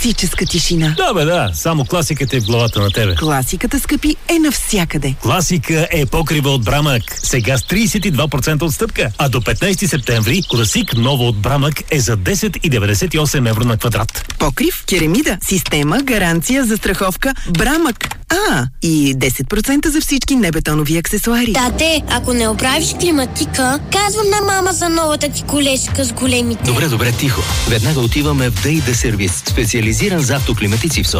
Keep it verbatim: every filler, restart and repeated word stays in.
класическа тишина. Да, бе, да. Само класиката е в главата на тебе. Класиката, скъпи, е навсякъде. Класика е покрива от Брамък. Сега с тридесет и два процента отстъпка. А до петнайсети септември класик ново от Брамък е за десет и деветдесет и осем евро на квадрат. Покрив, керамида, система, гаранция, застраховка, Брамък. А, и десет процента за всички небетонови аксесуари. Тате, ако не оправиш климатика, казвам на мама за новата ти колежка с големите. Добре, добре, тихо. Веднага отиваме в ДейД сервис, специализиран за автоклиматици в София.